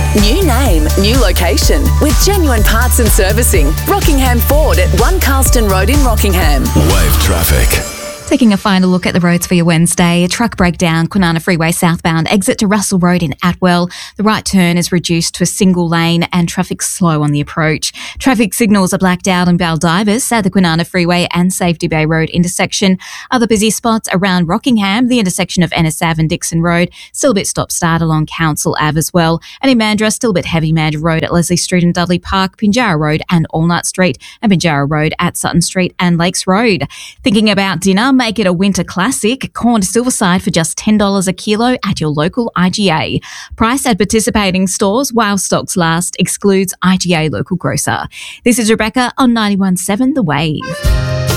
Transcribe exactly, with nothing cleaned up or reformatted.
New name, new location with genuine parts and servicing. Rockingham Ford at One Carlston Road in Rockingham. Wave traffic. Taking a final look at the roads for your Wednesday. A truck breakdown, Kwinana Freeway southbound, exit to Russell Road in Atwell. The right turn is reduced to a single lane and traffic slow on the approach. Traffic signals are blacked out in Baldivis at the Kwinana Freeway and Safety Bay Road intersection. Other busy spots around Rockingham, the intersection of Ennis Ave and Dixon Road. Still a bit stop-start along Council Ave as well. And in Mandurah, still a bit heavy Mandurah Road at Leslie Street and Dudley Park, Pinjarra Road and Allnut Street, and Pinjarra Road at Sutton Street and Lakes Road. Thinking about dinner? Make it a winter classic. Corn to Silverside for just ten dollars a kilo at your local I G A. Price at participating stores while stocks last. Excludes I G A local grocer. This is Rebecca on ninety-one point seven The Wave.